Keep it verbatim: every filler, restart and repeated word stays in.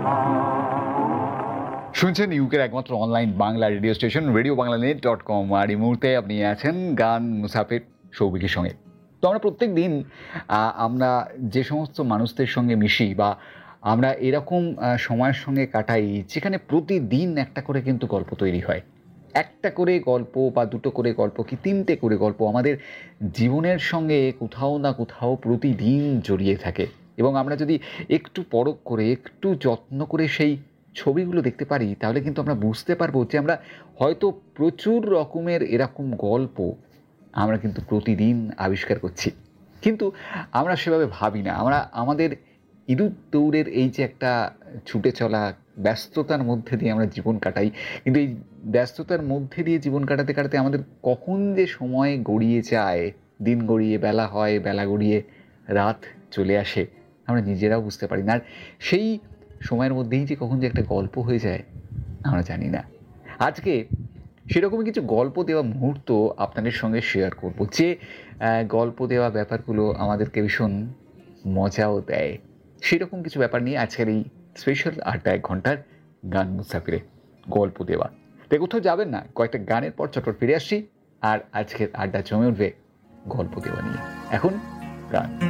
শুনছেন ইউকের একমাত্র online Bangla radio station radio Bangla net dot com. আর এই মুহূর্তে আপনি আছেন গান মুসাফির সৌভিকের সঙ্গে। তো আমরা প্রত্যেক দিন আমরা যে সমস্ত মানুষদের সঙ্গে মিশি বা আমরা এরকম সময়ের সঙ্গে কাটাই যেখানে প্রতিদিন একটা করে কিন্তু গল্প তৈরি হয়, একটা করে গল্প বা দুটো করে গল্প কি তিনটে করে গল্প আমাদের জীবনের সঙ্গে কোথাও না কোথাও প্রতিদিন জড়িয়ে থাকে। এবং আমরা যদি একটু পরখ করে একটু যত্ন করে সেই ছবিগুলো দেখতে পারি তাহলে কিন্তু আমরা বুঝতে পারবো যে আমরা হয়তো প্রচুর রকমের এরকম গল্প আমরা কিন্তু প্রতিদিন আবিষ্কার করছি, কিন্তু আমরা সেভাবে ভাবি না। আমরা আমাদের ইঁদুর দৌড়ের এই যে একটা ছুটে চলা ব্যস্ততার মধ্যে দিয়ে আমরা জীবন কাটাই, কিন্তু এই ব্যস্ততার মধ্যে দিয়ে জীবন কাটাতে কাটাতে আমাদের কখন যে সময় গড়িয়ে যায়, দিন গড়িয়ে বেলা হয়, বেলা গড়িয়ে রাত চলে আসে আমরা নিজেরাও বুঝতে পারি না। আর সেই সময়ের মধ্যেই যে কখন যে একটা গল্প হয়ে যায় আমরা জানি না। আজকে সেরকমই কিছু গল্প দেওয়া মুহূর্ত আপনাদের সঙ্গে শেয়ার করব, যে গল্প দেওয়া ব্যাপারগুলো আমাদেরকে ভীষণ মজাও দেয়। সেরকম কিছু ব্যাপার নিয়ে আজকের এই স্পেশাল আড্ডা এক ঘন্টার গান মুসাফিরে গল্প দেওয়া। তাই কোথাও যাবেন না, কয়েকটা গানের পর চটপট ফিরে আসছি আর আজকের আড্ডা জমে উঠবে গল্প দেওয়া নিয়ে। এখন গান।